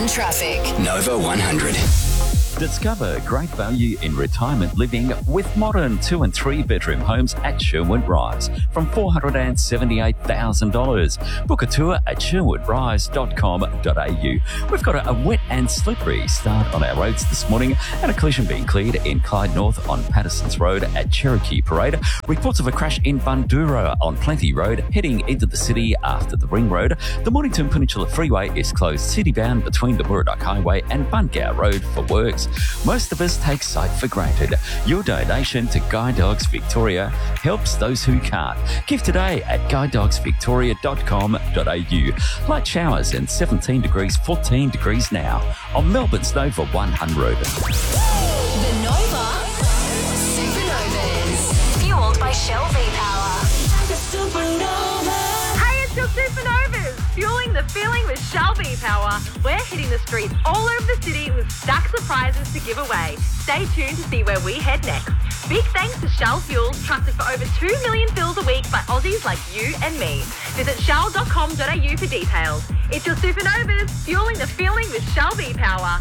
on traffic. Nova 100. Discover great value in retirement living with modern 2 and 3 bedroom homes at Sherwood Rise from $478,000. Book a tour at sherwoodrise.com.au. We've got a wet and slippery start on our roads this morning and a collision being cleared in Clyde North on Patterson's Road at Cherokee Parade. Reports of a crash in Bundura on Plenty Road heading into the city after the Ring Road. The Mornington Peninsula Freeway is closed city-bound between the Murdoch Highway and Bungow Road for works. Most of us take sight for granted. Your donation to Guide Dogs Victoria helps those who can't. Give today at guidedogsvictoria.com.au. Light showers and 17 degrees, 14 degrees now on Melbourne's Nova 100. The Nova Supernovas. Fueled by Shell V-Power. The Supernova. Hey, it's your Supernovas. Fueling the feeling with Shell V-Power. We're hitting the streets all over the city with stacked surprises to give away. Stay tuned to see where we head next. Big thanks to Shell Fuels, trusted for over 2 million fills a week by Aussies like you and me. Visit shell.com.au for details. It's your Supernovas, fueling the feeling with Shell V-Power.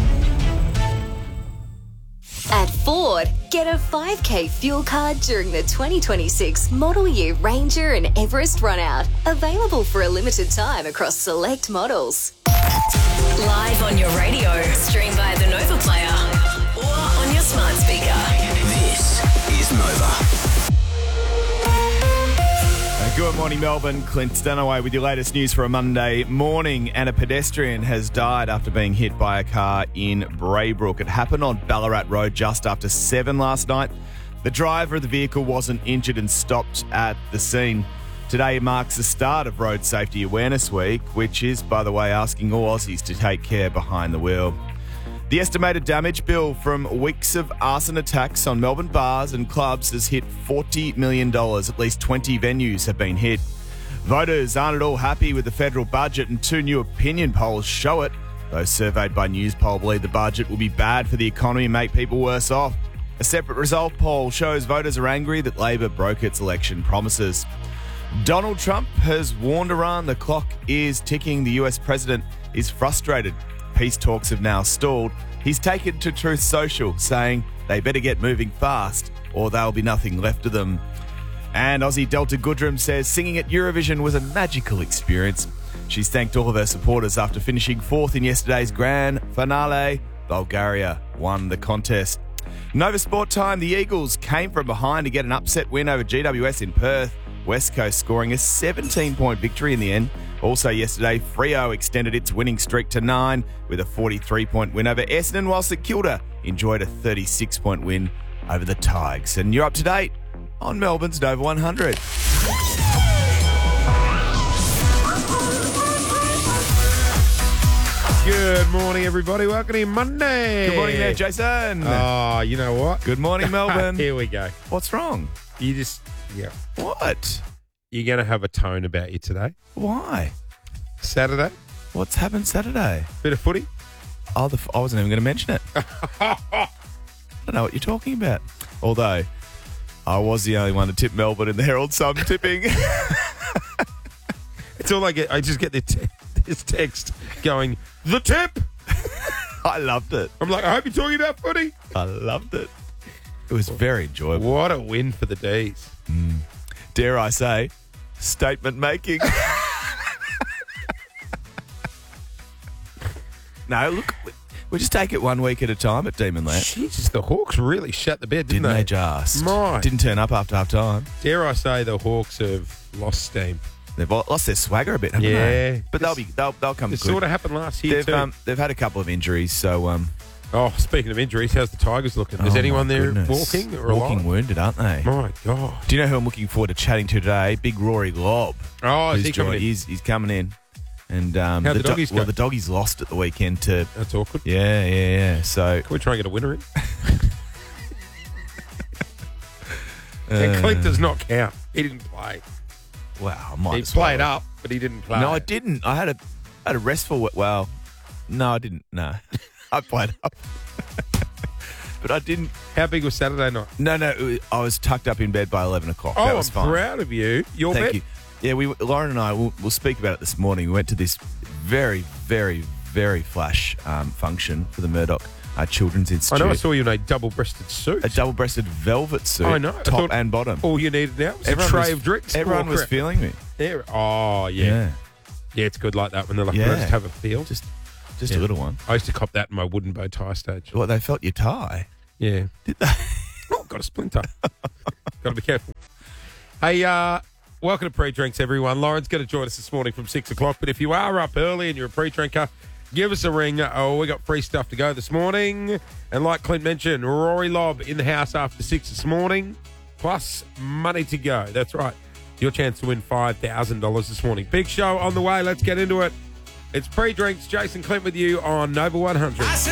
At Ford, get a 5K fuel card during the 2026 Model Year Ranger and Everest Runout. Available for a limited time across select models. Live on your radio, stream via the Nova Player or on your smart speaker. This is Nova. Good morning, Melbourne. Clint Stanaway with your latest news for a Monday morning. And a pedestrian has died after being hit by a car in Braybrook. It happened on Ballarat Road just after 7 last night. The driver of the vehicle wasn't injured and stopped at the scene. Today marks the start of Road Safety Awareness Week, which is, by the way, asking all Aussies to take care behind the wheel. The estimated damage bill from weeks of arson attacks on Melbourne bars and clubs has hit $40 million. At least 20 venues have been hit. Voters aren't at all happy with the federal budget, and 2 new opinion polls show it. Those surveyed by Newspoll believe the budget will be bad for the economy and make people worse off. A separate result poll shows voters are angry that Labor broke its election promises. Donald Trump has warned Iran the clock is ticking. The US president is frustrated. Peace talks have now stalled. He's taken to Truth Social, saying they better get moving fast or there'll be nothing left of them. And Aussie Delta Goodrum says singing at Eurovision was a magical experience. She's thanked all of her supporters after finishing 4th in yesterday's grand finale. Bulgaria won the contest. Nova Sport time, the Eagles came from behind to get an upset win over GWS in Perth. West Coast scoring a 17-point victory in the end. Also yesterday, Freo extended its winning streak to 9 with a 43-point win over Essendon, while St Kilda enjoyed a 36-point win over the Tigers. And you're up to date on Melbourne's Nova 100. Good morning, everybody. Welcome to Monday. Good morning there, Jason. Oh, you know what? Good morning, Melbourne. Here we go. What's wrong? Yeah. What? You're going to have a tone about you today. Why? Saturday, What's happened Saturday? bit of footy. Oh, I wasn't even going to mention it. I don't know what you're talking about. Although, I was the only one to tip Melbourne in the Herald Sun tipping. It's all I get. I just get this text going, the tip. I loved it. I'm like, I hope you're talking about footy. I loved it. It was very enjoyable. What a win for the D's. Dare I say, statement making. No, look, we just take it 1 week at a time at Demonland. Jesus, the Hawks really shut the bed, didn't Didn't they just? My. Didn't turn up after half time. Dare I say the Hawks have lost steam. They've lost their swagger a bit, haven't Yeah. they? But they'll come It good. sort of happened last year too. They've had a couple of injuries, so Oh, speaking of injuries, how's the Tigers looking? Is oh anyone my there goodness. walking or walking alive? wounded, aren't they? My God. Do you know who I'm looking forward to chatting to today? Big Rory Lobb. Oh, is who's he coming in? He's coming in. And How'd the doggies go? Well, the doggies lost at the weekend to... That's awkward. Yeah. So... Can we try and get a winner in? And Clint does not count. He didn't play. Wow, I might He as well. played up, but he didn't play. No, I didn't. I had a restful... Well, no, I didn't. No. I played up. But I didn't... How big was Saturday night? No, I was tucked up in bed by 11 o'clock. Oh, that was I'm fine. proud of you. Thank you. Yeah, Lauren and I, we'll speak about it this morning. We went to this very, very, very flash function for the Murdoch Children's I Institute. know. I saw you in a double-breasted suit. A double-breasted velvet suit. I know. I Top thought and bottom. All you needed now was a tray of drinks. Everyone was feeling me. There. Oh, yeah. Yeah, it's good like that when they're like, Yeah. just have a feel. Just a little one. I used to cop that in my wooden bow tie stage. Well, they felt your tie. Yeah. Did they? Oh, got a splinter. Got to be careful. Hey, welcome to Pre-Drinks, everyone. Lauren's going to join us this morning from 6 o'clock. But if you are up early and you're a pre-drinker, give us a ring. Oh, we got free stuff to go this morning. And like Clint mentioned, Rory Lobb in the house after 6 this morning, plus money to go. That's right. Your chance to win $5,000 this morning. Big show on the way. Let's get into it. It's Pre-Drinks. Jason Clint with you on Nova 100.